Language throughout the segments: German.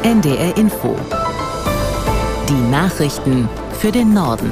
NDR Info. Die Nachrichten für den Norden.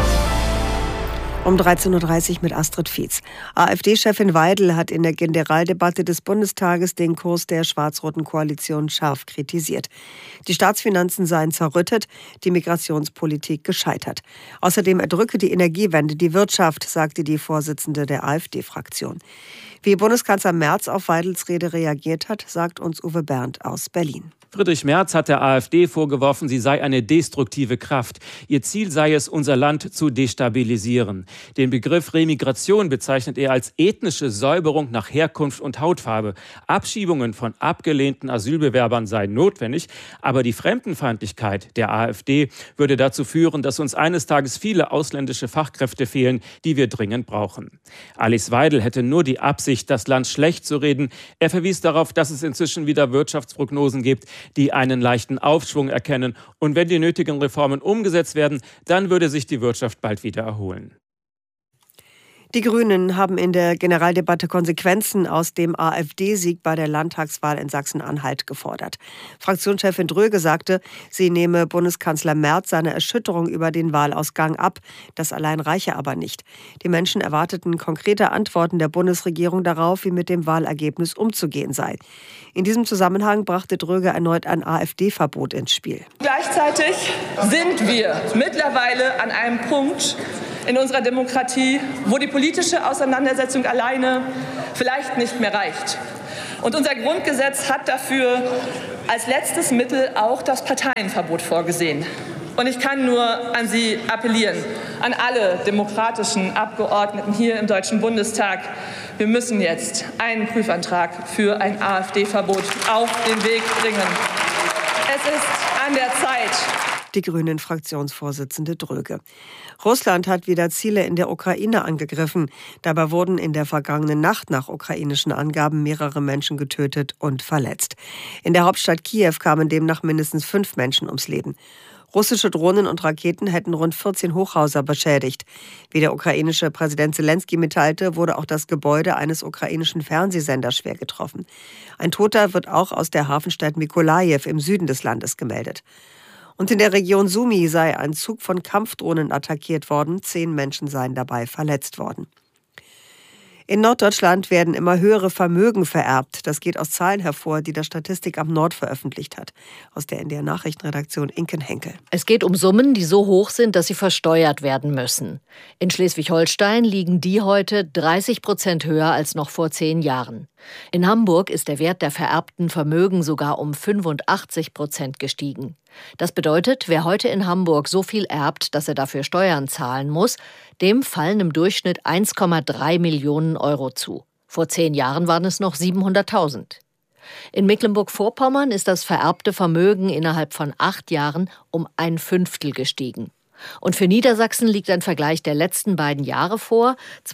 Um 13.30 Uhr mit Astrid Fietz. AfD-Chefin Weidel hat in der Generaldebatte des Bundestages den Kurs der schwarz-roten Koalition scharf kritisiert. Die Staatsfinanzen seien zerrüttet, die Migrationspolitik gescheitert. Außerdem erdrücke die Energiewende die Wirtschaft, sagte die Vorsitzende der AfD-Fraktion. Wie Bundeskanzler Merz auf Weidels Rede reagiert hat, sagt uns Uwe Berndt aus Berlin. Friedrich Merz hat der AfD vorgeworfen, sie sei eine destruktive Kraft. Ihr Ziel sei es, unser Land zu destabilisieren. Den Begriff Remigration bezeichnet er als ethnische Säuberung nach Herkunft und Hautfarbe. Abschiebungen von abgelehnten Asylbewerbern seien notwendig, aber die Fremdenfeindlichkeit der AfD würde dazu führen, dass uns eines Tages viele ausländische Fachkräfte fehlen, die wir dringend brauchen. Alice Weidel hätte nur die Absicht, das Land schlecht zu reden. Er verwies darauf, dass es inzwischen wieder Wirtschaftsprognosen gibt, die einen leichten Aufschwung erkennen. Und wenn die nötigen Reformen umgesetzt werden, dann würde sich die Wirtschaft bald wieder erholen. Die Grünen haben in der Generaldebatte Konsequenzen aus dem AfD-Sieg bei der Landtagswahl in Sachsen-Anhalt gefordert. Fraktionschefin Dröge sagte, sie nehme Bundeskanzler Merz seine Erschütterung über den Wahlausgang ab. Das allein reiche aber nicht. Die Menschen erwarteten konkrete Antworten der Bundesregierung darauf, wie mit dem Wahlergebnis umzugehen sei. In diesem Zusammenhang brachte Dröge erneut ein AfD-Verbot ins Spiel. Gleichzeitig sind wir mittlerweile an einem Punkt in unserer Demokratie, wo die politische Auseinandersetzung alleine vielleicht nicht mehr reicht. Und unser Grundgesetz hat dafür als letztes Mittel auch das Parteienverbot vorgesehen. Und ich kann nur an Sie appellieren, an alle demokratischen Abgeordneten hier im Deutschen Bundestag. Wir müssen jetzt einen Prüfantrag für ein AfD-Verbot auf den Weg bringen. Es ist an der Zeit. Die Grünen-Fraktionsvorsitzende Dröge. Russland hat wieder Ziele in der Ukraine angegriffen. Dabei wurden in der vergangenen Nacht nach ukrainischen Angaben mehrere Menschen getötet und verletzt. In der Hauptstadt Kiew kamen demnach mindestens 5 Menschen ums Leben. Russische Drohnen und Raketen hätten rund 14 Hochhäuser beschädigt. Wie der ukrainische Präsident Zelensky mitteilte, wurde auch das Gebäude eines ukrainischen Fernsehsenders schwer getroffen. Ein Toter wird auch aus der Hafenstadt Mykolajiw im Süden des Landes gemeldet. Und in der Region Sumy sei ein Zug von Kampfdrohnen attackiert worden. 10 Menschen seien dabei verletzt worden. In Norddeutschland werden immer höhere Vermögen vererbt. Das geht aus Zahlen hervor, die das Statistikamt Nord veröffentlicht hat. Aus der NDR Nachrichtenredaktion Inken Henkel. Es geht um Summen, die so hoch sind, dass sie versteuert werden müssen. In Schleswig-Holstein liegen die heute 30% höher als noch vor 10 Jahren. In Hamburg ist der Wert der vererbten Vermögen sogar um 85% gestiegen. Das bedeutet, wer heute in Hamburg so viel erbt, dass er dafür Steuern zahlen muss, dem fallen im Durchschnitt 1,3 Millionen Euro zu. Vor 10 Jahren waren es noch 700.000. In Mecklenburg-Vorpommern ist das vererbte Vermögen innerhalb von 8 Jahren um 1/5 gestiegen. Und für Niedersachsen liegt ein Vergleich der letzten beiden Jahre vor.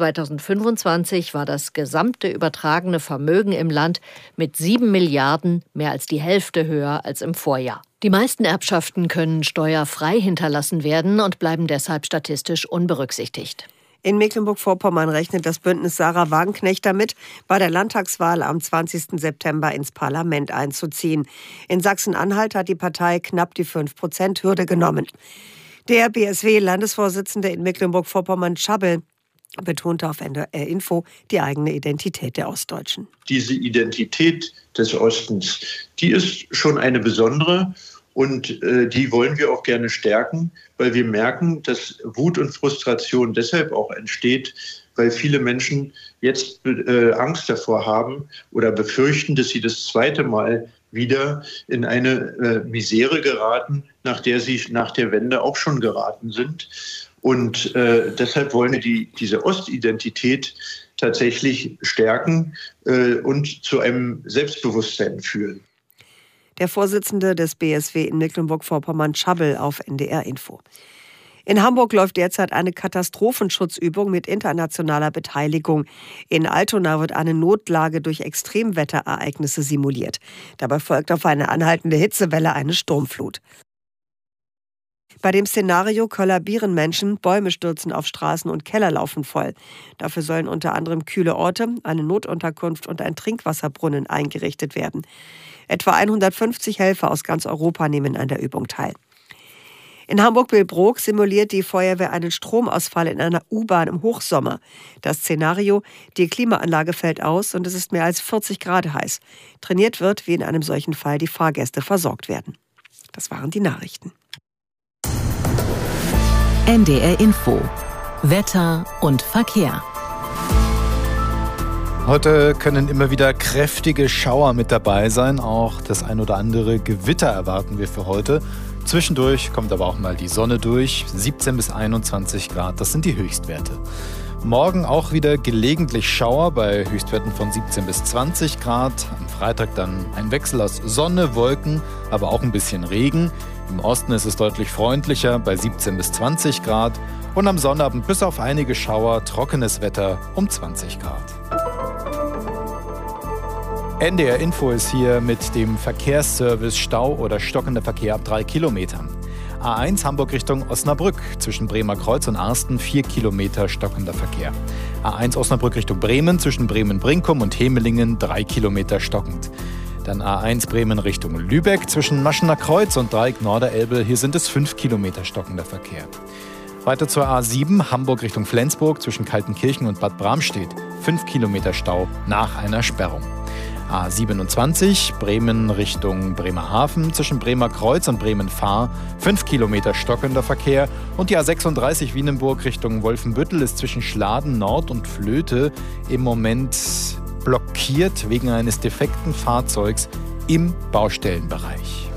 2025 war das gesamte übertragene Vermögen im Land mit 7 Milliarden, mehr als die Hälfte höher als im Vorjahr. Die meisten Erbschaften können steuerfrei hinterlassen werden und bleiben deshalb statistisch unberücksichtigt. In Mecklenburg-Vorpommern rechnet das Bündnis Sarah Wagenknecht damit, bei der Landtagswahl am 20. September ins Parlament einzuziehen. In Sachsen-Anhalt hat die Partei knapp die 5%-Hürde genommen. Der BSW-Landesvorsitzende in Mecklenburg-Vorpommern, Schabbel, betonte auf NDR Info die eigene Identität der Ostdeutschen. Diese Identität des Ostens, die ist schon eine besondere und die wollen wir auch gerne stärken, weil wir merken, dass Wut und Frustration deshalb auch entsteht, weil viele Menschen jetzt Angst davor haben oder befürchten, dass sie das zweite Mal wieder in eine Misere geraten, nach der sie nach der Wende auch schon geraten sind. Und deshalb wollen wir diese Ostidentität tatsächlich stärken und zu einem Selbstbewusstsein führen. Der Vorsitzende des BSW in Mecklenburg-Vorpommern, Schabbel, auf NDR Info. In Hamburg läuft derzeit eine Katastrophenschutzübung mit internationaler Beteiligung. In Altona wird eine Notlage durch Extremwetterereignisse simuliert. Dabei folgt auf eine anhaltende Hitzewelle eine Sturmflut. Bei dem Szenario kollabieren Menschen, Bäume stürzen auf Straßen und Keller laufen voll. Dafür sollen unter anderem kühle Orte, eine Notunterkunft und ein Trinkwasserbrunnen eingerichtet werden. Etwa 150 Helfer aus ganz Europa nehmen an der Übung teil. In Hamburg-Billbrook simuliert die Feuerwehr einen Stromausfall in einer U-Bahn im Hochsommer. Das Szenario: die Klimaanlage fällt aus und es ist mehr als 40 Grad heiß. Trainiert wird, wie in einem solchen Fall die Fahrgäste versorgt werden. Das waren die Nachrichten. NDR Info. Wetter und Verkehr. Heute können immer wieder kräftige Schauer mit dabei sein. Auch das ein oder andere Gewitter erwarten wir für heute. Zwischendurch kommt aber auch mal die Sonne durch. 17 bis 21 Grad, das sind die Höchstwerte. Morgen auch wieder gelegentlich Schauer bei Höchstwerten von 17 bis 20 Grad. Am Freitag dann ein Wechsel aus Sonne, Wolken, aber auch ein bisschen Regen. Im Osten ist es deutlich freundlicher bei 17 bis 20 Grad. Und am Sonnabend bis auf einige Schauer trockenes Wetter um 20 Grad. NDR Info ist hier mit dem Verkehrsservice Stau oder stockender Verkehr ab 3 Kilometern. A1 Hamburg Richtung Osnabrück, zwischen Bremer Kreuz und Arsten 4 Kilometer stockender Verkehr. A1 Osnabrück Richtung Bremen, zwischen Bremen-Brinkum und Hemelingen 3 Kilometer stockend. Dann A1 Bremen Richtung Lübeck, zwischen Maschener Kreuz und Dreieck Norderelbe, hier sind es 5 Kilometer stockender Verkehr. Weiter zur A7 Hamburg Richtung Flensburg, zwischen Kaltenkirchen und Bad Bramstedt 5 Kilometer Stau nach einer Sperrung. A27 Bremen Richtung Bremerhaven, zwischen Bremer Kreuz und Bremen-Fahr 5 Kilometer stockender Verkehr. Und die A36 Wienenburg Richtung Wolfenbüttel ist zwischen Schladen Nord und Flöte im Moment blockiert wegen eines defekten Fahrzeugs im Baustellenbereich.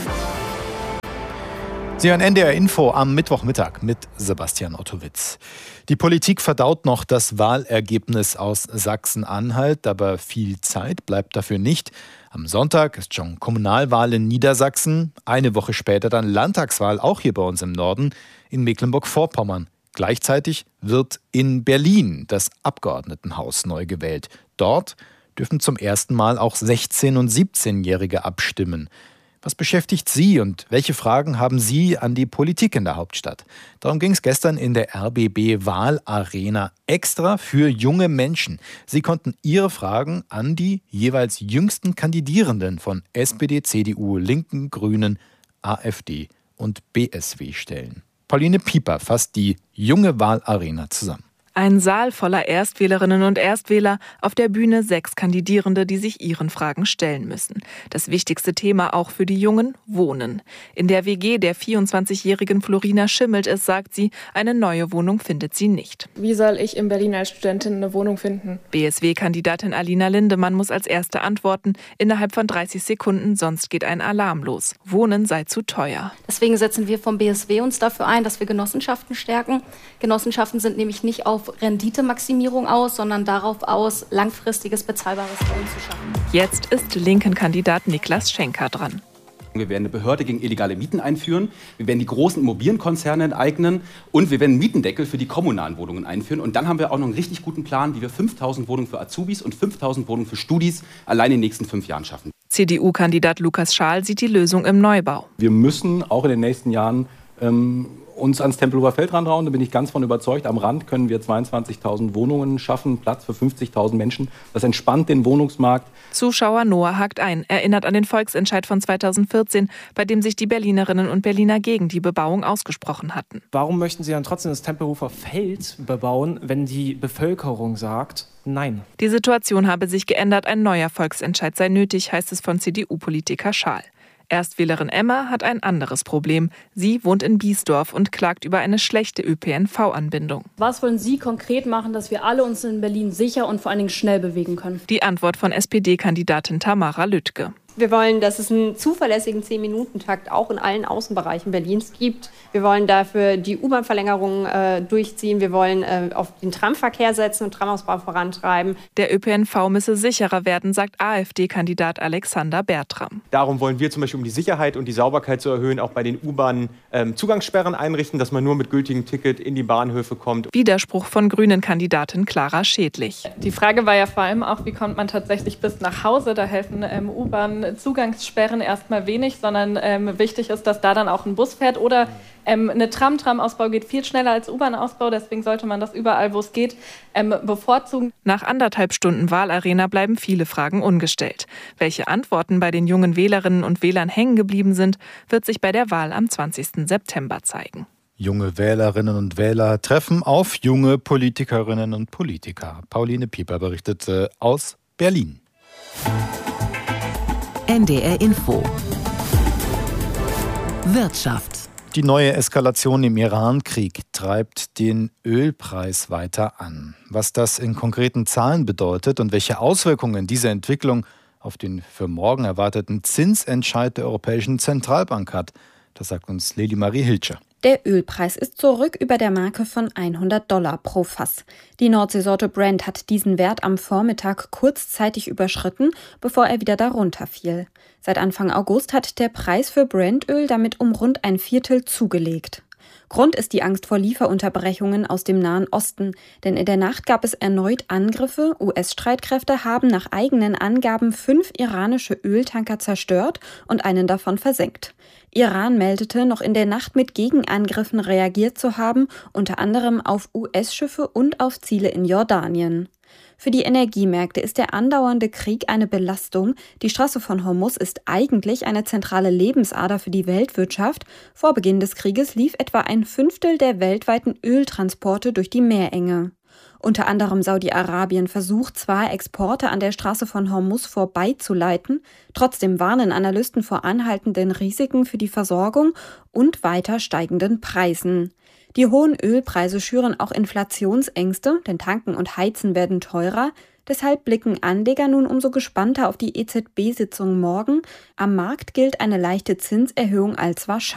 Sie hören NDR Info am Mittwochmittag mit Sebastian Ottowitz. Die Politik verdaut noch das Wahlergebnis aus Sachsen-Anhalt, aber viel Zeit bleibt dafür nicht. Am Sonntag ist schon Kommunalwahl in Niedersachsen, eine Woche später dann Landtagswahl, auch hier bei uns im Norden, in Mecklenburg-Vorpommern. Gleichzeitig wird in Berlin das Abgeordnetenhaus neu gewählt. Dort dürfen zum ersten Mal auch 16- und 17-Jährige abstimmen. Was beschäftigt Sie und welche Fragen haben Sie an die Politik in der Hauptstadt? Darum ging es gestern in der RBB-Wahlarena extra für junge Menschen. Sie konnten ihre Fragen an die jeweils jüngsten Kandidierenden von SPD, CDU, Linken, Grünen, AfD und BSW stellen. Pauline Pieper fasst die junge Wahlarena zusammen. Ein Saal voller Erstwählerinnen und Erstwähler, auf der Bühne 6 Kandidierende, die sich ihren Fragen stellen müssen. Das wichtigste Thema auch für die Jungen: Wohnen. In der WG der 24-jährigen Florina schimmelt es, sagt sie, eine neue Wohnung findet sie nicht. Wie soll ich in Berlin als Studentin eine Wohnung finden? BSW-Kandidatin Alina Lindemann muss als Erste antworten, innerhalb von 30 Sekunden, sonst geht ein Alarm los. Wohnen sei zu teuer. Deswegen setzen wir vom BSW uns dafür ein, dass wir Genossenschaften stärken. Genossenschaften sind nämlich nicht auf Renditemaximierung aus, sondern darauf aus, langfristiges bezahlbares Wohnen zu schaffen. Jetzt ist Linken-Kandidat Niklas Schenker dran. Wir werden eine Behörde gegen illegale Mieten einführen, wir werden die großen Immobilienkonzerne enteignen und wir werden einen Mietendeckel für die kommunalen Wohnungen einführen. Und dann haben wir auch noch einen richtig guten Plan, wie wir 5.000 Wohnungen für Azubis und 5.000 Wohnungen für Studis allein in den nächsten 5 Jahren schaffen. CDU-Kandidat Lukas Schaal sieht die Lösung im Neubau. Wir müssen auch in den nächsten Jahren uns ans Tempelhofer Feld rantrauen, da bin ich ganz von überzeugt. Am Rand können wir 22.000 Wohnungen schaffen, Platz für 50.000 Menschen. Das entspannt den Wohnungsmarkt. Zuschauer Noah hakt ein, erinnert an den Volksentscheid von 2014, bei dem sich die Berlinerinnen und Berliner gegen die Bebauung ausgesprochen hatten. Warum möchten Sie dann trotzdem das Tempelhofer Feld bebauen, wenn die Bevölkerung sagt, nein? Die Situation habe sich geändert, ein neuer Volksentscheid sei nötig, heißt es von CDU-Politiker Schaal. Erstwählerin Emma hat ein anderes Problem. Sie wohnt in Biesdorf und klagt über eine schlechte ÖPNV-Anbindung. Was wollen Sie konkret machen, dass wir alle uns in Berlin sicher und vor allen Dingen schnell bewegen können? Die Antwort von SPD-Kandidatin Tamara Lüttke. Wir wollen, dass es einen zuverlässigen 10-Minuten-Takt auch in allen Außenbereichen Berlins gibt. Wir wollen dafür die U-Bahn-Verlängerung durchziehen. Wir wollen auf den Tramverkehr setzen und Tramausbau vorantreiben. Der ÖPNV müsse sicherer werden, sagt AfD-Kandidat Alexander Bertram. Darum wollen wir zum Beispiel, um die Sicherheit und die Sauberkeit zu erhöhen, auch bei den U-Bahnen Zugangssperren einrichten, dass man nur mit gültigem Ticket in die Bahnhöfe kommt. Widerspruch von Grünen-Kandidatin Clara Schädlich. Die Frage war ja vor allem auch, wie kommt man tatsächlich bis nach Hause? Da helfen U-Bahnen Zugangssperren erstmal wenig, sondern wichtig ist, dass da dann auch ein Bus fährt oder eine Tram-Ausbau geht viel schneller als U-Bahn-Ausbau, deswegen sollte man das überall, wo es geht, bevorzugen. Nach 1,5 Stunden Wahlarena bleiben viele Fragen ungestellt. Welche Antworten bei den jungen Wählerinnen und Wählern hängen geblieben sind, wird sich bei der Wahl am 20. September zeigen. Junge Wählerinnen und Wähler treffen auf junge Politikerinnen und Politiker. Pauline Pieper berichtete aus Berlin. NDR Info. Wirtschaft. Die neue Eskalation im Iran-Krieg treibt den Ölpreis weiter an. Was das in konkreten Zahlen bedeutet und welche Auswirkungen diese Entwicklung auf den für morgen erwarteten Zinsentscheid der Europäischen Zentralbank hat, das sagt uns Leli Marie Hilscher. Der Ölpreis ist zurück über der Marke von $100 pro Fass. Die Nordseesorte Brent hat diesen Wert am Vormittag kurzzeitig überschritten, bevor er wieder darunter fiel. Seit Anfang August hat der Preis für Brentöl damit um rund 1/4 zugelegt. Grund ist die Angst vor Lieferunterbrechungen aus dem Nahen Osten, denn in der Nacht gab es erneut Angriffe. US-Streitkräfte haben nach eigenen Angaben 5 iranische Öltanker zerstört und einen davon versenkt. Iran meldete, noch in der Nacht mit Gegenangriffen reagiert zu haben, unter anderem auf US-Schiffe und auf Ziele in Jordanien. Für die Energiemärkte ist der andauernde Krieg eine Belastung. Die Straße von Hormuz ist eigentlich eine zentrale Lebensader für die Weltwirtschaft. Vor Beginn des Krieges lief etwa 1/5 der weltweiten Öltransporte durch die Meerenge. Unter anderem Saudi-Arabien versucht zwar, Exporte an der Straße von Hormuz vorbeizuleiten, trotzdem warnen Analysten vor anhaltenden Risiken für die Versorgung und weiter steigenden Preisen. Die hohen Ölpreise schüren auch Inflationsängste, denn Tanken und Heizen werden teurer. Deshalb blicken Anleger nun umso gespannter auf die EZB-Sitzung morgen. Am Markt gilt eine leichte Zinserhöhung als wahrscheinlich.